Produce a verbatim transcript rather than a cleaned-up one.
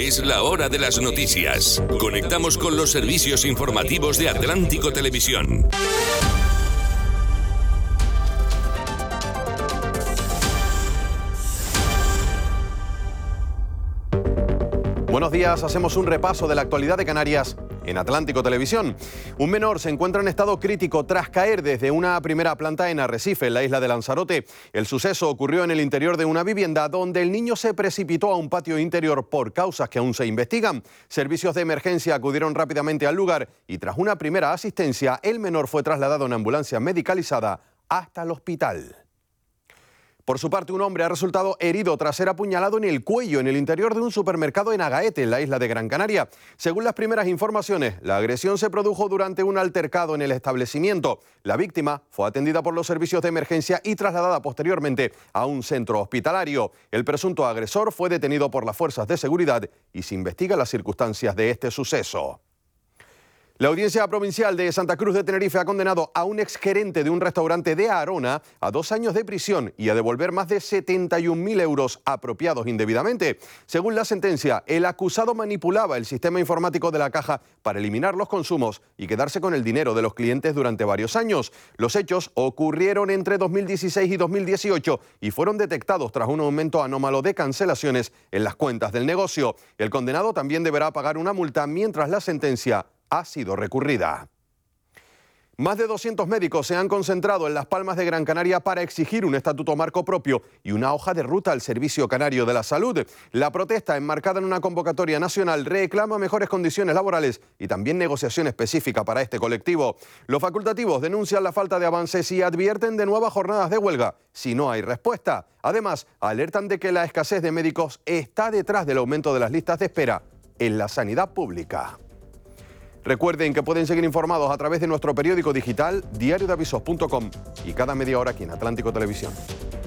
Es la hora de las noticias. Conectamos con los servicios informativos de Atlántico Televisión. Buenos días, hacemos un repaso de la actualidad de Canarias en Atlántico Televisión. Un menor se encuentra en estado crítico tras caer desde una primera planta en Arrecife, en la isla de Lanzarote. El suceso ocurrió en el interior de una vivienda donde el niño se precipitó a un patio interior por causas que aún se investigan. Servicios de emergencia acudieron rápidamente al lugar y tras una primera asistencia, el menor fue trasladado en ambulancia medicalizada hasta el hospital. Por su parte, un hombre ha resultado herido tras ser apuñalado en el cuello en el interior de un supermercado en Agaete, en la isla de Gran Canaria. Según las primeras informaciones, la agresión se produjo durante un altercado en el establecimiento. La víctima fue atendida por los servicios de emergencia y trasladada posteriormente a un centro hospitalario. El presunto agresor fue detenido por las fuerzas de seguridad y se investigan las circunstancias de este suceso. La Audiencia Provincial de Santa Cruz de Tenerife ha condenado a un exgerente de un restaurante de Arona a dos años de prisión y a devolver más de setenta y un mil euros apropiados indebidamente. Según la sentencia, el acusado manipulaba el sistema informático de la caja para eliminar los consumos y quedarse con el dinero de los clientes durante varios años. Los hechos ocurrieron entre dos mil dieciséis y dos mil dieciocho y fueron detectados tras un aumento anómalo de cancelaciones en las cuentas del negocio. El condenado también deberá pagar una multa mientras la sentencia ha sido recurrida. Más de doscientos médicos se han concentrado en Las Palmas de Gran Canaria para exigir un estatuto marco propio y una hoja de ruta al Servicio Canario de la Salud. La protesta, enmarcada en una convocatoria nacional, reclama mejores condiciones laborales y también negociación específica para este colectivo. Los facultativos denuncian la falta de avances y advierten de nuevas jornadas de huelga si no hay respuesta. Además, alertan de que la escasez de médicos está detrás del aumento de las listas de espera en la sanidad pública. Recuerden que pueden seguir informados a través de nuestro periódico digital diario de avisos punto com y cada media hora aquí en Atlántico Televisión.